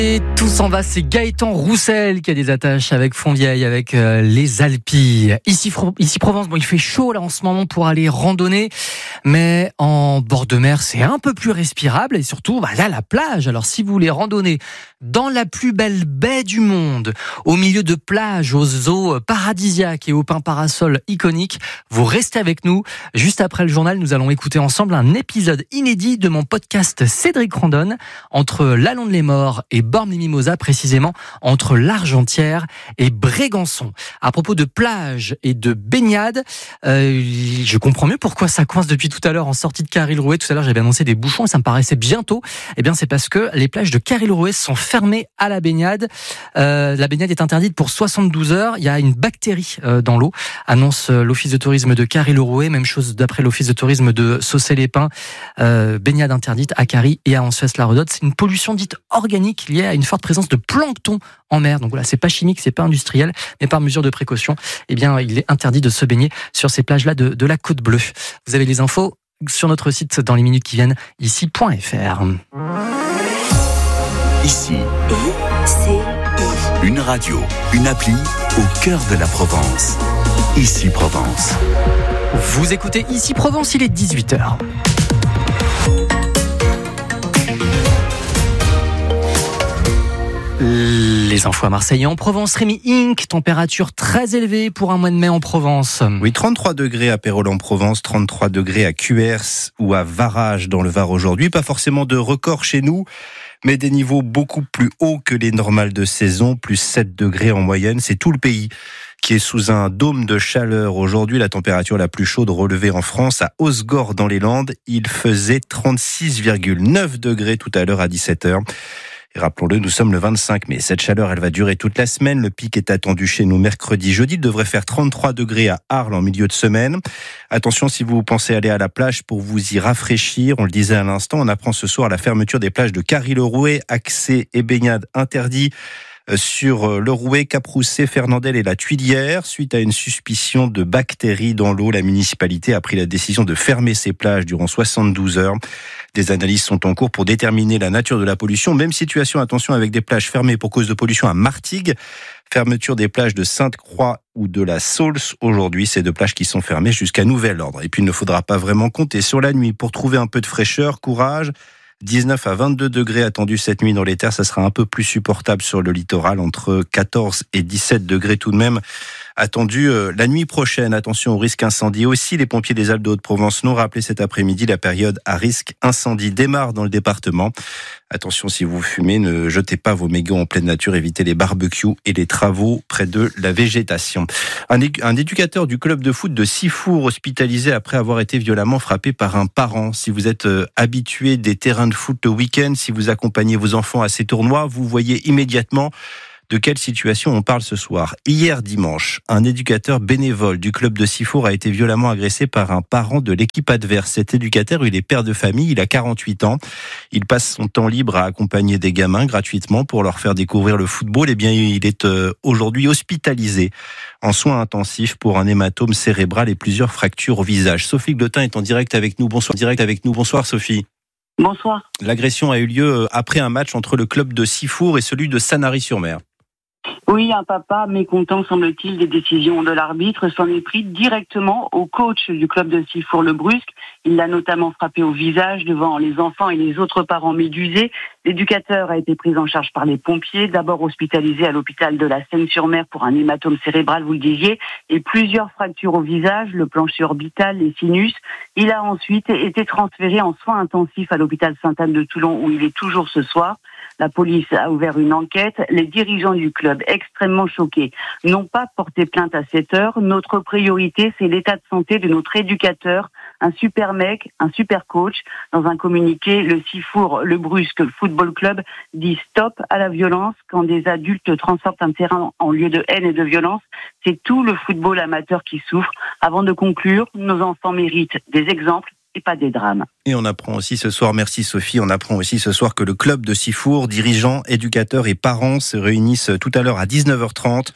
Et tout s'en va, c'est Gaëtan Roussel qui a des attaches avec Fontvieille, avec les Alpilles. Ici Provence, bon, il fait chaud là en ce moment pour aller randonner, mais en bord de mer, c'est un peu plus respirable et surtout, là, la plage. Alors si vous voulez randonner dans la plus belle baie du monde, au milieu de plages, aux eaux paradisiaques et aux pins parasols iconiques, vous restez avec nous. Juste après le journal, nous allons écouter ensemble un épisode inédit de mon podcast Cédric Randonne, entre Lalande-les-Morts et Bormes-les-Mimosas, précisément entre l'Argentière et Brégançon. À propos de plage et de baignade, je comprends mieux pourquoi ça coince depuis tout à l'heure en sortie de Carry-le-Rouet. Tout à l'heure, j'avais annoncé des bouchons et ça me paraissait bientôt. Eh bien, c'est parce que les plages de Carry-le-Rouet sont fermées à la baignade. La baignade est interdite pour 72 heures. Il y a une bactérie dans l'eau, annonce l'Office de tourisme de Carry-le-Rouet. Même chose d'après l'Office de tourisme de Saucé-les-Pins. Baignade interdite à Carry et à Ansoues-la-Redoute. C'est une pollution dite organique liée à une forte présence de plancton en mer. Donc voilà, c'est pas chimique, c'est pas industriel, mais par mesure de précaution, eh bien, il est interdit de se baigner sur ces plages-là de la Côte Bleue. Vous avez les infos sur notre site dans les minutes qui viennent, ici.fr. Ici, une radio, une appli au cœur de la Provence. Ici Provence. Vous écoutez Ici Provence, il est 18h. Les infos à Marseille et en Provence. Rémi Inc, température très élevée pour un mois de mai en Provence. Oui, 33 degrés à Pérol en Provence, 33 degrés à Cuers ou à Varage dans le Var aujourd'hui. Pas forcément de record chez nous, mais des niveaux beaucoup plus hauts que les normales de saison, plus 7 degrés en moyenne. C'est tout le pays qui est sous un dôme de chaleur. Aujourd'hui, la température la plus chaude relevée en France, à Osgore dans les Landes, il faisait 36,9 degrés tout à l'heure à 17h. Et rappelons-le, nous sommes le 25 mai. Cette chaleur, elle va durer toute la semaine. Le pic est attendu chez nous mercredi, jeudi. Il devrait faire 33 degrés à Arles en milieu de semaine. Attention, si vous pensez aller à la plage pour vous y rafraîchir, on le disait à l'instant, on apprend ce soir la fermeture des plages de Carry-le-Rouet, accès et baignade interdits sur le Rouet, Cap-Rousset, Fernandel et la Tuilière. Suite à une suspicion de bactéries dans l'eau, la municipalité a pris la décision de fermer ces plages durant 72 heures. Des analyses sont en cours pour déterminer la nature de la pollution. Même situation, attention, avec des plages fermées pour cause de pollution à Martigues. Fermeture des plages de Sainte-Croix ou de la Saulce. Aujourd'hui, ces deux plages qui sont fermées jusqu'à nouvel ordre. Et puis, il ne faudra pas vraiment compter sur la nuit pour trouver un peu de fraîcheur. Courage. 19 à 22 degrés attendus cette nuit dans les terres. Ça sera un peu plus supportable sur le littoral, entre 14 et 17 degrés tout de même attendu la nuit prochaine. Attention au risque incendie aussi. Les pompiers des Alpes de Haute-Provence l'ont rappelé cet après-midi. La période à risque incendie démarre dans le département. Attention, si vous fumez, ne jetez pas vos mégots en pleine nature. Évitez les barbecues et les travaux près de la végétation. Un éducateur du club de foot de Sifour hospitalisé après avoir été violemment frappé par un parent. Si vous êtes habitué des terrains de foot le week-end, si vous accompagnez vos enfants à ces tournois, vous voyez immédiatement de quelle situation on parle ce soir. Hier dimanche, un éducateur bénévole du club de Sifour a été violemment agressé par un parent de l'équipe adverse. Cet éducateur, il est père de famille, il a 48 ans. Il passe son temps libre à accompagner des gamins gratuitement pour leur faire découvrir le football. Eh bien, il est aujourd'hui hospitalisé en soins intensifs pour un hématome cérébral et plusieurs fractures au visage. Sophie Glotin est en direct avec nous. Bonsoir Sophie. Bonsoir. L'agression a eu lieu après un match entre le club de Sifour et celui de Sanary-sur-Mer. Oui, un papa mécontent, semble-t-il, des décisions de l'arbitre s'en est pris directement au coach du club de Sifour, le Brusque. Il l'a notamment frappé au visage devant les enfants et les autres parents médusés. L'éducateur a été pris en charge par les pompiers, d'abord hospitalisé à l'hôpital de la Seine-sur-Mer pour un hématome cérébral, vous le disiez, et plusieurs fractures au visage, le plancher orbital, les sinus. Il a ensuite été transféré en soins intensifs à l'hôpital Sainte-Anne de Toulon, où il est toujours ce soir. La police a ouvert une enquête. Les dirigeants du club, extrêmement choqués, n'ont pas porté plainte à cette heure. Notre priorité, c'est l'état de santé de notre éducateur, un super mec, un super coach. Dans un communiqué, le Sifour, le Brusque Football Club dit stop à la violence. Quand des adultes transforment un terrain en lieu de haine et de violence, c'est tout le football amateur qui souffre. Avant de conclure, nos enfants méritent des exemples et pas des drames. Et on apprend aussi ce soir, merci Sophie, on apprend aussi ce soir que le club de Sifour, dirigeants, éducateurs et parents se réunissent tout à l'heure à 19h30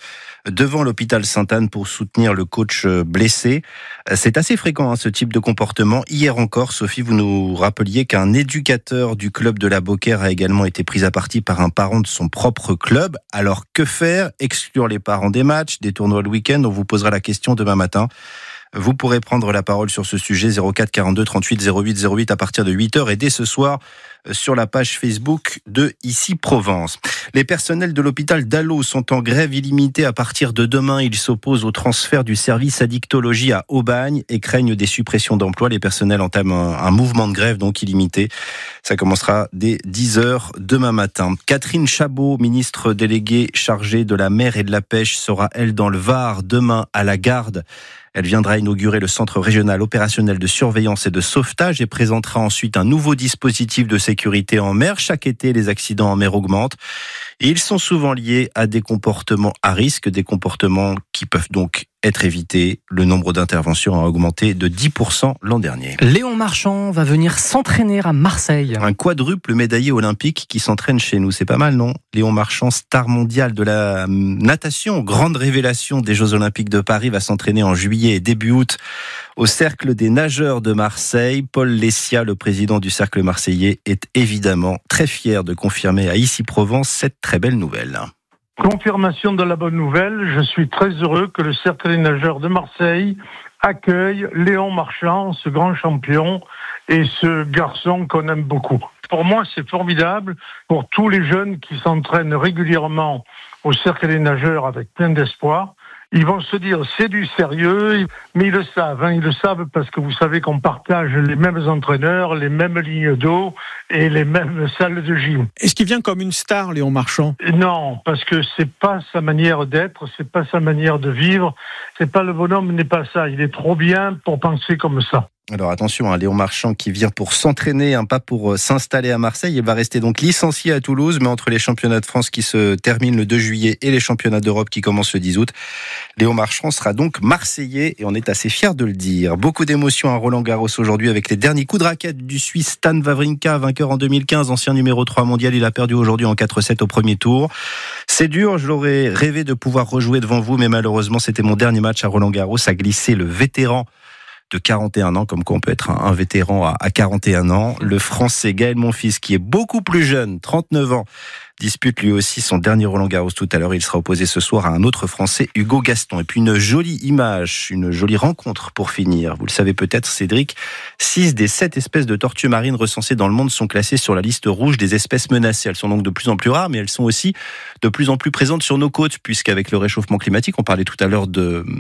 devant l'hôpital Sainte-Anne pour soutenir le coach blessé. C'est assez fréquent, ce type de comportement. Hier encore, Sophie, vous nous rappeliez qu'un éducateur du club de la Beaucaire a également été pris à partie par un parent de son propre club. Alors que faire? Exclure les parents des matchs, des tournois le week-end? On vous posera la question demain matin. Vous pourrez prendre la parole sur ce sujet, 04 42 38 08 08 à partir de 8h et dès ce soir sur la page Facebook de Ici Provence. Les personnels de l'hôpital d'Allo sont en grève illimitée à partir de demain. Ils s'opposent au transfert du service addictologie à Aubagne et craignent des suppressions d'emplois. Les personnels entament un mouvement de grève donc illimité. Ça commencera dès 10h demain matin. Catherine Chabot, ministre déléguée chargée de la mer et de la pêche, sera elle dans le Var demain à la Garde. Elle viendra inaugurer le centre régional opérationnel de surveillance et de sauvetage et présentera ensuite un nouveau dispositif de sécurité en mer. Chaque été, les accidents en mer augmentent. Et ils sont souvent liés à des comportements à risque, des comportements qui peuvent donc être évités. Le nombre d'interventions a augmenté de 10% l'an dernier. Léon Marchand va venir s'entraîner à Marseille. Un quadruple médaillé olympique qui s'entraîne chez nous. C'est pas mal, non? Léon Marchand, star mondial de la natation, grande révélation des Jeux Olympiques de Paris, va s'entraîner en juillet et début août au Cercle des nageurs de Marseille. Paul Lessia, le président du Cercle marseillais, est évidemment très fier de confirmer à Ici Provence cette très belle nouvelle. Confirmation de la bonne nouvelle, je suis très heureux que le Cercle des nageurs de Marseille accueille Léon Marchand, ce grand champion et ce garçon qu'on aime beaucoup. Pour moi, c'est formidable pour tous les jeunes qui s'entraînent régulièrement au Cercle des nageurs avec plein d'espoir. Ils vont se dire c'est du sérieux, mais ils le savent parce que vous savez qu'on partage les mêmes entraîneurs, les mêmes lignes d'eau et les mêmes salles de gym. Est-ce qu'il vient comme une star, Léon Marchand? Non, parce que c'est pas sa manière d'être, c'est pas sa manière de vivre, c'est pas le bonhomme n'est pas ça, il est trop bien pour penser comme ça. Alors attention, Léon Marchand qui vient pour s'entraîner, pas pour s'installer à Marseille. Il va rester donc licencié à Toulouse, mais entre les championnats de France qui se terminent le 2 juillet et les championnats d'Europe qui commencent le 10 août, Léon Marchand sera donc marseillais et on est assez fiers de le dire. Beaucoup d'émotions à Roland-Garros aujourd'hui avec les derniers coups de raquette du Suisse Stan Wawrinka, vainqueur en 2015, ancien numéro 3 mondial. Il a perdu aujourd'hui en 4-7 au premier tour. C'est dur, je l'aurais rêvé de pouvoir rejouer devant vous, mais malheureusement c'était mon dernier match à Roland-Garros. A glissé le vétéran de 41 ans, comme quoi on peut être un vétéran à 41 ans. Le Français Gaël Monfils, qui est beaucoup plus jeune, 39 ans, dispute lui aussi son dernier Roland-Garros tout à l'heure. Il sera opposé ce soir à un autre Français, Hugo Gaston. Et puis une jolie image, une jolie rencontre pour finir. Vous le savez peut-être, Cédric, 6 des 7 espèces de tortues marines recensées dans le monde sont classées sur la liste rouge des espèces menacées. Elles sont donc de plus en plus rares, mais elles sont aussi de plus en plus présentes sur nos côtes, puisqu'avec le réchauffement climatique, on parlait tout à l'heure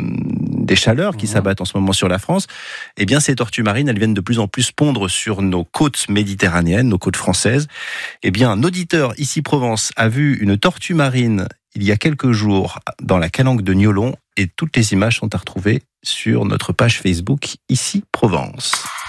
des chaleurs qui s'abattent en ce moment sur la France, eh bien ces tortues marines, elles viennent de plus en plus pondre sur nos côtes méditerranéennes, nos côtes françaises. Eh bien, un auditeur Ici Provence a vu une tortue marine il y a quelques jours dans la calanque de Niolon et toutes les images sont à retrouver sur notre page Facebook Ici Provence.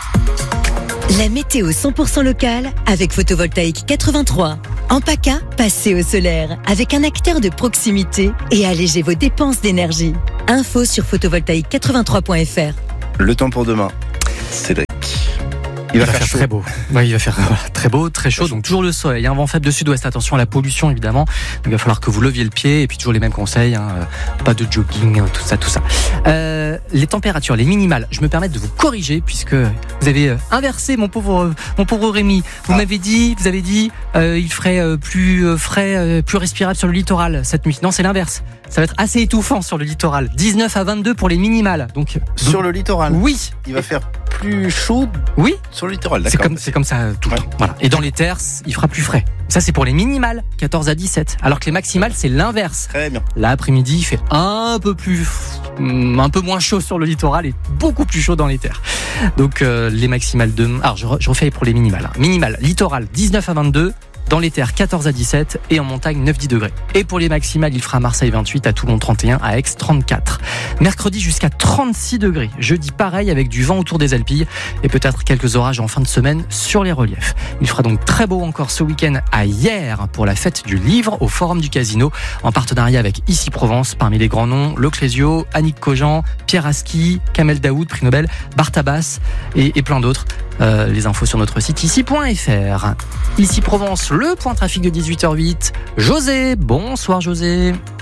La météo 100% locale avec Photovoltaïque 83. En PACA, passez au solaire avec un acteur de proximité et allégez vos dépenses d'énergie. Info sur photovoltaïque83.fr. Le temps pour demain, Cédric. Il va faire très beau. Ouais, il va faire très beau, très chaud. Donc toujours le soleil. Il y a un vent faible de sud-ouest. Attention à la pollution évidemment. Donc il va falloir que vous leviez le pied. Et puis toujours les mêmes conseils. Pas de jogging, tout ça. Les températures, les minimales. Je me permets de vous corriger puisque vous avez inversé mon pauvre Rémi. Vous avez dit, il ferait plus frais, plus respirable sur le littoral cette nuit. Non, c'est l'inverse. Ça va être assez étouffant sur le littoral. 19 à 22 pour les minimales. Donc sur le littoral. Oui. Il va faire plus chaud. Oui. Sur le littoral, d'accord. C'est comme ça tout le temps. Voilà. Et dans les terres, il fera plus frais. Ça, c'est pour les minimales, 14 à 17. Alors que les maximales, c'est l'inverse. Très bien. L'après-midi, il fait un peu moins chaud sur le littoral et beaucoup plus chaud dans les terres. Donc, les maximales alors, je refais pour les minimales. Minimales, littoral, 19 à 22. Dans les terres, 14 à 17 et en montagne, 9-10 degrés. Et pour les maximales, il fera à Marseille 28, à Toulon 31, à Aix 34. Mercredi jusqu'à 36 degrés. Jeudi, pareil, avec du vent autour des Alpilles et peut-être quelques orages en fin de semaine sur les reliefs. Il fera donc très beau encore ce week-end à Hyères pour la fête du livre au Forum du Casino, en partenariat avec Ici Provence. Parmi les grands noms, Leclésio, Annick Cogent, Pierre Aski, Kamel Daoud, prix Nobel, Bartabas et plein d'autres. Les infos sur notre site ici.fr. Ici Provence, le point trafic de 18h08. José, bonsoir José.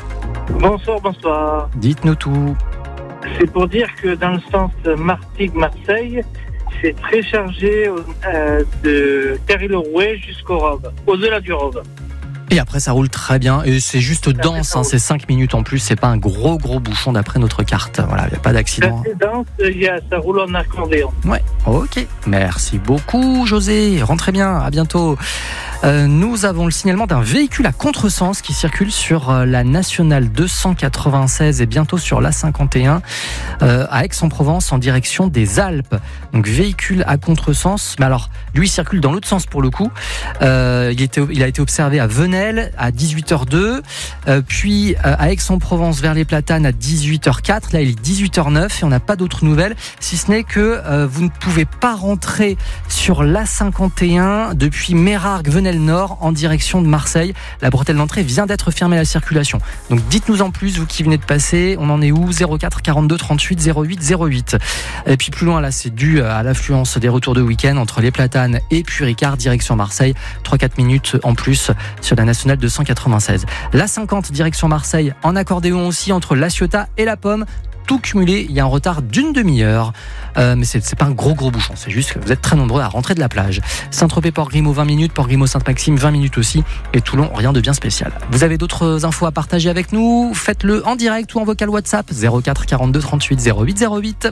Bonsoir. Dites-nous tout. C'est pour dire que dans le sens Martigues-Marseille, c'est très chargé de Carry-le-Rouet jusqu'au Robe, au-delà du Robe. Et après, ça roule très bien. Et c'est juste dense, c'est 5 minutes en plus. C'est pas un gros bouchon d'après notre carte. Voilà, il n'y a pas d'accident. C'est dense, ça roule en accordéon. Ouais, ok. Merci beaucoup, José. Rentrez bien, à bientôt. Nous avons le signalement d'un véhicule à contresens qui circule sur la nationale 296 et bientôt sur l'A51 à Aix-en-Provence en direction des Alpes. Donc véhicule à contresens, mais alors lui circule dans l'autre sens pour le coup. Il a été observé à Venelle à 18h02, puis à Aix-en-Provence vers les Platanes à 18h04. Là il est 18h09 et on n'a pas d'autres nouvelles, si ce n'est que vous ne pouvez pas rentrer sur l'A51 depuis Mérargues, Venelle Nord en direction de Marseille. La bretelle d'entrée vient d'être fermée à la circulation. Donc dites-nous en plus, vous qui venez de passer, on en est où ? 04 42 38 08 08. Et puis plus loin là, c'est dû à l'affluence des retours de week-end entre les Platanes et puis Ricard, direction Marseille. 3-4 minutes en plus sur la nationale 296. La 50 direction Marseille en accordéon aussi entre La Ciotat et La Pomme. Tout cumulé, il y a un retard d'une demi-heure, mais c'est pas un gros bouchon, c'est juste que vous êtes très nombreux à rentrer de la plage. Saint-Tropez, Port-Grimaud 20 minutes, Port-Grimaud, Sainte-Maxime 20 minutes aussi, et Toulon rien de bien spécial. Vous avez d'autres infos à partager avec nous, faites-le en direct ou en vocal WhatsApp 04 42 38 08 08.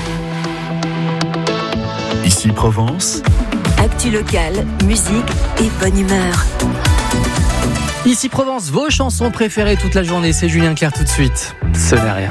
Ici Provence. Actu locale, musique et bonne humeur. Ici Provence, vos chansons préférées toute la journée, c'est Julien Clerc tout de suite. Ce n'est rien.